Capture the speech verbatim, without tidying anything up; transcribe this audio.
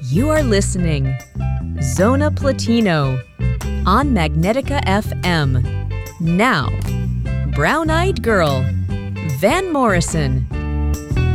You are listening Zona Platino on Magnetica F M. Now, Brown Eyed Girl, Van Morrison.